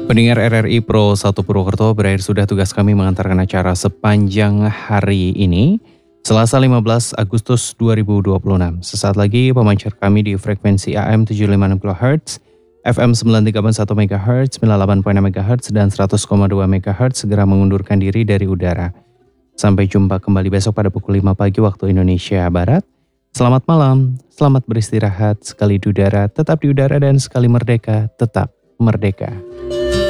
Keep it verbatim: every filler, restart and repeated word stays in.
Pendengar R R I Pro satu Purwokerto, berakhir sudah tugas kami mengantarkan acara sepanjang hari ini, Selasa lima belas Agustus dua ribu dua puluh enam. Sesaat lagi pemancar kami di frekuensi A M tujuh lima enam kilohertz, F M sembilan tiga satu megahertz, sembilan delapan koma enam megahertz, dan seratus koma dua megahertz segera mengundurkan diri dari udara. Sampai jumpa kembali besok pada pukul lima pagi waktu Indonesia Barat. Selamat malam, selamat beristirahat, sekali di udara, tetap di udara, dan sekali merdeka, tetap merdeka.